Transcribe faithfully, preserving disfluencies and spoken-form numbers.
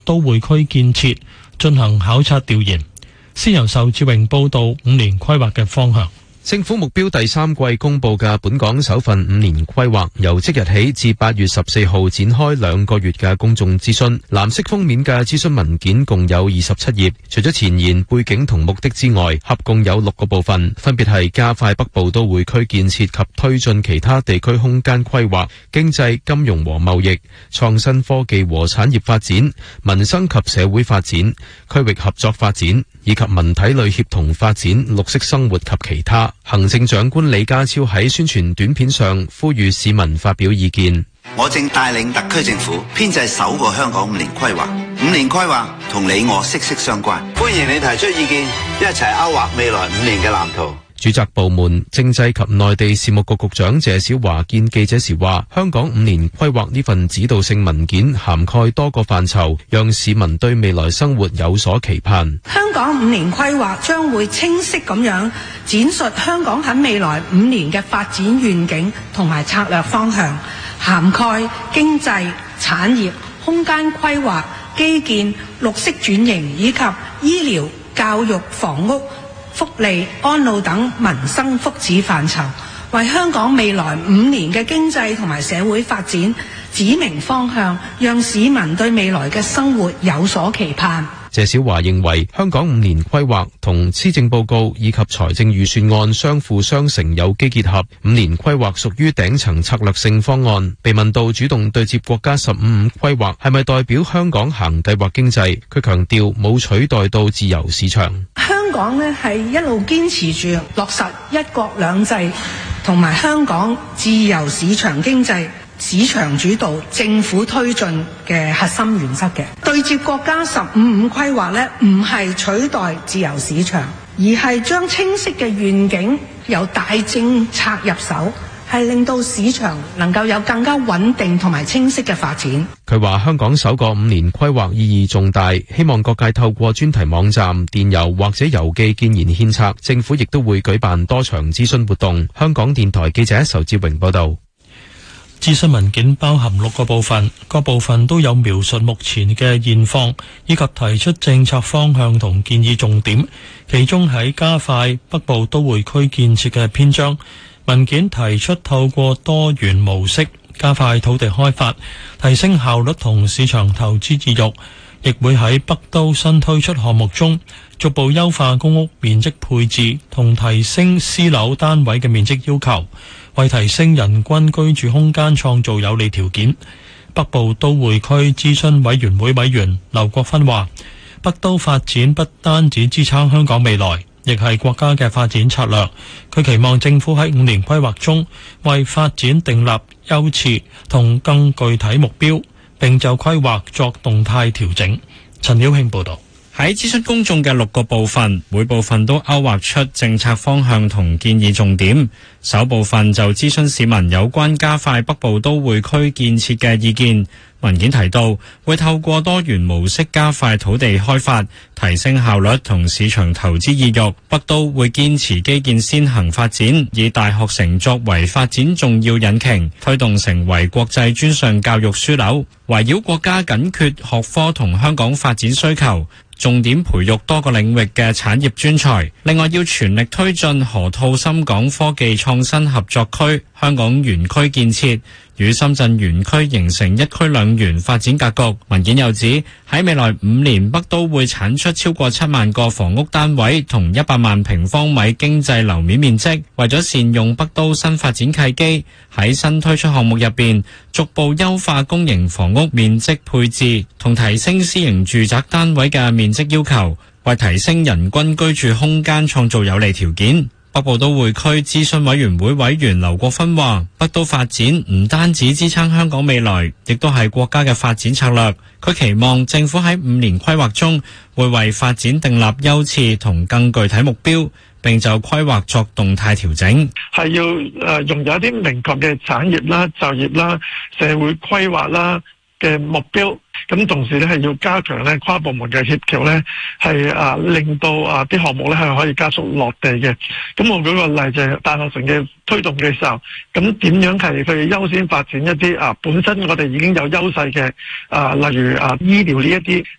都會區建設進行考察調研。先由仇志榮報道五年規劃嘅方向。 政府目標第三季公布嘅本港首份五年規劃，由即日起至八月十四號展開兩個月嘅公眾諮詢。藍色封面嘅諮詢文件共有二十七頁，除咗前言、背景同目的之外，合共有六個部分，分別係加快北部都會區建設及推進其他地區空間規劃、經濟、金融和貿易、創新科技和產業發展、民生及社會發展、區域合作發展以及文體類協同發展、綠色生活及其他。行政長官李家超喺宣傳短片上呼籲市民發表意見。 我正帶領特區政府編製首個香港五年規劃，五年規劃同你我息息相關，歡迎你提出意見，一齊勾畫未來五年嘅藍圖。 主責部門政制及內地事務局局長謝小華見記者時話，香港五年規劃呢份指導性文件涵蓋多個範疇，讓市民對未來生活有所期盼。 香港五年規劃將會清晰咁樣展述香港喺未來五年嘅發展願景同埋策略方向，涵蓋經濟、產業、空間規劃、基建、綠色轉型以及醫療、教育、房屋、福利、安老等民生福祉範疇，為香港未來五年嘅經濟同埋社會發展指明方向，讓市民對未來嘅生活有所期盼。 謝小華認為，香港五年規劃同施政報告以及財政預算案相輔相成，有機結合。五年規劃屬於頂層策略性方案。被問到主動對接國家十五五規劃係咪代表香港行計劃經濟，佢強調冇取代到自由市場。 香港呢係一路堅持住落實一國兩制同埋香港自由市場經濟，市場主導、政府推進嘅核心原則嘅。對接國家十五五規劃呢，唔係取代自由市場，而係將清晰嘅願景由大政策入手，係令到市場能夠有更加穩定同埋清晰嘅發展。 佢話香港首個五年規劃意義重大，希望各界透過專題網站、電郵或者郵寄建言獻策。政府亦都會舉辦多場諮詢活動。香港電台記者仇志榮報道。 諮詢文件包含六個部分，各部分都有描述目前嘅現況，以及提出政策方向同建議重點。其中喺加快北部都會區建設嘅篇章，文件提出透過多元模式加快土地開發，提升效率同市場投資意欲，亦會喺北都新推出項目中逐步優化公屋面積配置同提升私樓單位嘅面積要求，為提升人均居住空間創造有利條件。北部都會區諮詢委員會委員劉國芬話，北都發展不單止支撐香港未來，亦係國家嘅發展策略。佢期望政府喺五年規劃中為發展訂立優次同更具體目標，並就規劃作動態調整。陳曉慶報道。 喺諮詢公眾嘅六個部分，每部分都勾畫出政策方向同建議重點。首部分就諮詢市民有關加快北部都會區建設嘅意見。文件提到，會透過多元模式加快土地開發，提升效率同市場投資意欲。北都會堅持基建先行發展，以大學城作為發展重要引擎，推動成為國際專上教育樞紐，圍繞國家緊缺學科同香港發展需求，重點培育多個領域嘅產業專才。另外，要全力推進河套深港科技創新合作區、香港園區建設，與深圳園區形成一區兩園發展格局。文件又指，喺未來五年，北都會產出超過七萬個房屋單位同一百萬平方米經濟樓面面積。為咗善用北都新發展契機，喺新推出項目入邊，逐步優化公營房屋面積配置，同提升私營住宅單位嘅面積要求，為提升人均居住空間創造有利條件。北部都會區諮詢委員會委員劉國芬話，北都發展唔單止支撐香港未來，亦都係國家嘅發展策略。佢期望政府喺五年規劃中會為發展訂立優次同更具體目標，並就規劃作動態調整。 係要誒用有一啲明確嘅產業啦、就業啦、社會規劃啦嘅目標。咁同時咧係要加強咧跨部門嘅協調咧，係啊令到啊啲項目咧係可以加速落地嘅。咁我舉個例就係大學城嘅推動嘅時候，咁點樣係去優先發展一啲啊本身我哋已經有優勢嘅啊，例如啊醫療呢一啲